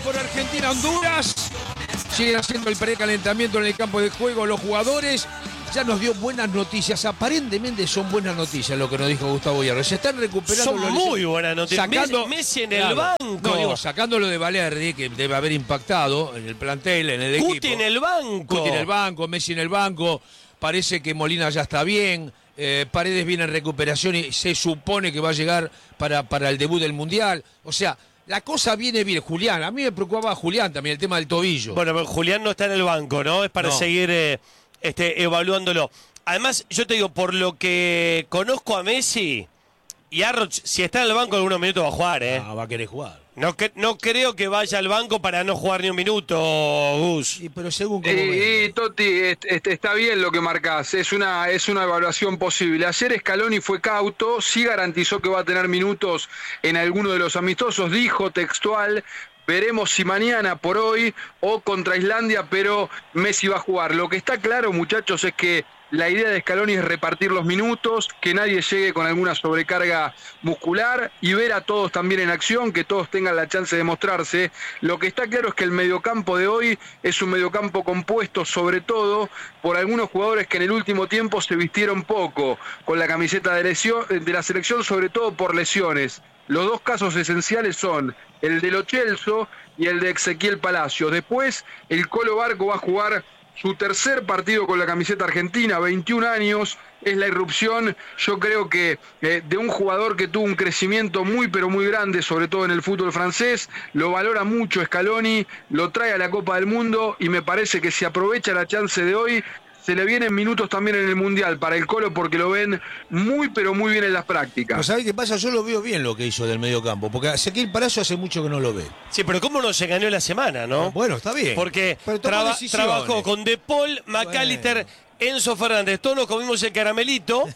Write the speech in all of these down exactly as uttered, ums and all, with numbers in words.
por Argentina-Honduras. Siguen haciendo el precalentamiento en el campo de juego los jugadores. Ya nos dio buenas noticias. Aparentemente son buenas noticias lo que nos dijo Gustavo Hierro. Se están recuperando. Son los muy buenas noticias. Sacando, Messi en claro, el banco. No, digo, sacándolo de Valerdi, que debe haber impactado en el plantel, en el Cuti equipo. en el banco. Cuti en el banco, Messi en el banco. Parece que Molina ya está bien. Eh, Paredes viene en recuperación y se supone que va a llegar para, para el debut del Mundial. O sea, la cosa viene bien. Julián, a mí me preocupaba Julián también, el tema del tobillo. Bueno, pero Julián no está en el banco, ¿no? Es para No. seguir eh, este, evaluándolo. Además, yo te digo, por lo que conozco a Messi, y Arroch, si está en el banco algunos minutos va a jugar, ¿eh? Ah, va a querer jugar. No, que, no creo que vaya al banco para no jugar ni un minuto, Gus. Sí, pero según cómo Y, ve. y, Totti, est- est- está bien lo que marcás, es una, es una evaluación posible. Ayer Scaloni fue cauto, sí garantizó que va a tener minutos en alguno de los amistosos, dijo textual, veremos si mañana por hoy o contra Islandia, pero Messi va a jugar. Lo que está claro, muchachos, es que la idea de Scaloni es repartir los minutos, que nadie llegue con alguna sobrecarga muscular y ver a todos también en acción, que todos tengan la chance de mostrarse. Lo que está claro es que el mediocampo de hoy es un mediocampo compuesto sobre todo por algunos jugadores que en el último tiempo se vistieron poco con la camiseta de, lesión, de la selección, sobre todo por lesiones. Los dos casos esenciales son el de Lo Celso y el de Ezequiel Palacios. Después, el Colo Barco va a jugar su tercer partido con la camiseta argentina, veintiún años, es la irrupción, yo creo que eh, de un jugador que tuvo un crecimiento muy pero muy grande, sobre todo en el fútbol francés, lo valora mucho Scaloni, lo trae a la Copa del Mundo y me parece que si aprovecha la chance de hoy, se le vienen minutos también en el Mundial para el Colo porque lo ven muy pero muy bien en las prácticas. ¿No sabés qué pasa? Yo lo veo bien lo que hizo del medio campo, porque Ezequiel Palacio hace mucho que no lo ve. Sí, pero ¿cómo no se ganó la semana, no? Bueno, está bien. Porque Pero tomó traba- decisiones. trabajó con De Paul, McAllister, Enzo Fernández. Todos nos comimos el caramelito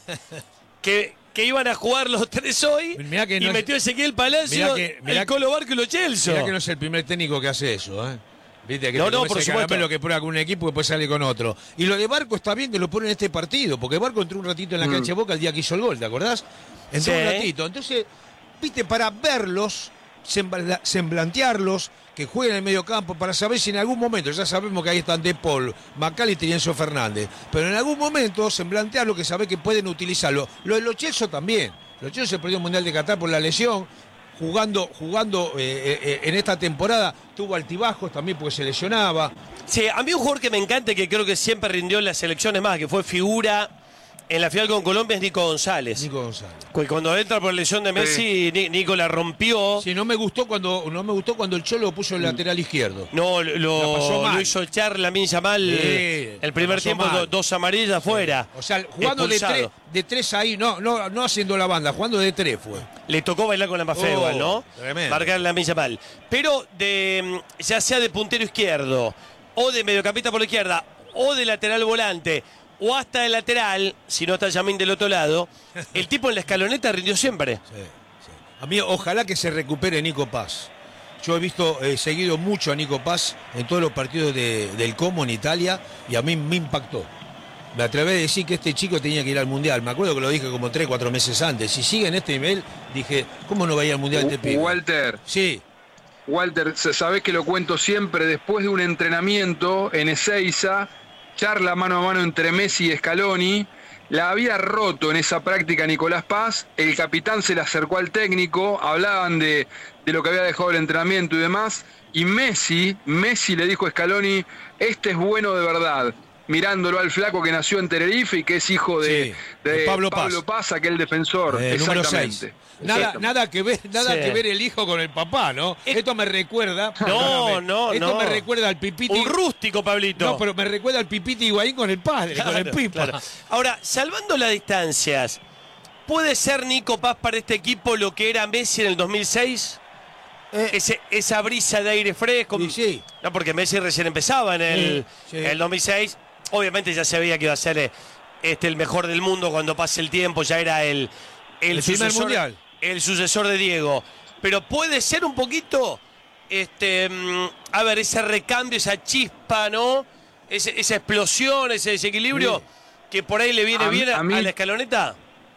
que, que iban a jugar los tres hoy Mirá que y no es- metió Ezequiel Palacio, Mirá que- mirá el Colo Barco y Lo Celso. Mirá que no es el primer técnico que hace eso, ¿eh? Viste que No, te no, comes por el supuesto. caramelo que prueba con un equipo y después sale con otro. Y lo de Barco está bien que lo pone en este partido, porque Barco entró un ratito en la Mm. cancha de Boca el día que hizo el gol, ¿te acordás? Entró Sí. un ratito. Entonces, viste, para verlos, sembla- semblantearlos, que jueguen en el medio campo, para saber si en algún momento, ya sabemos que ahí están De Paul, McAllister y Enzo Fernández, pero en algún momento semblantearlo, que sabe que pueden utilizarlo. Lo de Lo Celso también. Lo Celso se perdió el Mundial de Qatar por la lesión. Jugando, jugando eh, eh, en esta temporada tuvo altibajos también porque se lesionaba. Sí, a mí un jugador que me encanta y que creo que siempre rindió en las selecciones más, que fue figura en la final con Colombia, es Nico González. Nico González. Cu- Cuando entra por lesión de Messi, Ni- Nico la rompió. Sí, no me gustó cuando no me gustó cuando el Cholo lo puso el lateral izquierdo. No, La lo, pasó mal. lo hizo echar la mincha mal. Sí, el la primer pasó tiempo, mal. do- dos amarillas fuera. O sea, jugando de tres, Expulsado. de tres ahí, no, no, no haciendo la banda, jugando de tres fue. Le tocó bailar con la Mbappé, Oh, igual, ¿no? tremendo. Marcar la milla mal. Pero de mm, ya sea de puntero izquierdo, o de mediocampista por la izquierda, o de lateral volante, o hasta de lateral, si no está Yamín del otro lado, el tipo en la escaloneta rindió siempre. Sí, sí. A mí, ojalá que se recupere Nico Paz. Yo he visto, he seguido mucho a Nico Paz en todos los partidos de- del Como en Italia y a mí me impactó. Me atreví a decir que este chico tenía que ir al Mundial. Me acuerdo que lo dije como tres, cuatro meses antes. Si sigue en este nivel, dije, ¿cómo no va a ir al Mundial este pibe? Walter, Sí, Walter, sabés que lo cuento siempre, después de un entrenamiento en Ezeiza, charla mano a mano entre Messi y Scaloni, la había roto en esa práctica Nicolás Paz, el capitán se le acercó al técnico, hablaban de, de lo que había dejado el entrenamiento y demás, y Messi, Messi le dijo a Scaloni, este es bueno de verdad, mirándolo al flaco que nació en Tenerife y que es hijo de, Sí, de Pablo Paz. Paz, aquel defensor, eh, número seis. exactamente. Nada, Exactamente. nada que ver, nada Sí. que ver el hijo con el papá, ¿no? Es- Esto me recuerda. No, perdóname, no, Esto no. me recuerda al Pipiti. Un rústico, Pablito. No, pero me recuerda al Pipiti Higuaín con el padre, con el Claro, Pipa. claro. Ahora, salvando las distancias, ¿puede ser Nico Paz para este equipo lo que era Messi en el dos mil seis? Eh, Ese, esa brisa de aire fresco. Sí, sí. No, porque Messi recién empezaba en el, Sí, sí. en el dos mil seis. Obviamente ya sabía que iba a ser eh, este, el mejor del mundo cuando pase el tiempo. Ya era el, el, El primer sucesor, mundial. el sucesor de Diego. Pero puede ser un poquito, este, mm, a ver, ese recambio, esa chispa, ¿no? Ese- esa explosión, ese desequilibrio Sí. que por ahí le viene A mí- bien a, a mí- a la escaloneta.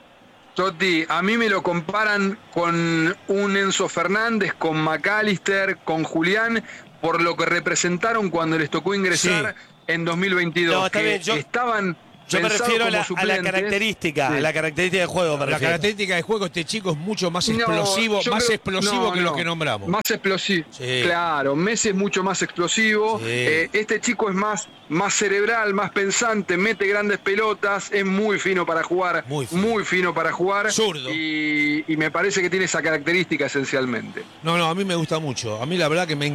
Totti, a mí me lo comparan con un Enzo Fernández, con McAllister, con Julián, por lo que representaron cuando les tocó ingresar Sí. en dos mil veintidós. No, está que bien, yo- estaban Yo me pensados refiero a como la, a la suplentes. característica, Sí. a la característica del juego, me La refiero. característica de juego, este chico es mucho más No, explosivo, yo más creo- explosivo no, que los no. que nombramos. Más explosivo. Sí. Claro, Messi es mucho más explosivo. Sí. Eh, este chico es más, más cerebral, más pensante, mete grandes pelotas, es muy fino para jugar. Muy fino. fino para jugar. Zurdo. Y, y me parece que tiene esa característica esencialmente. No, no, a mí me gusta mucho. A mí la verdad que me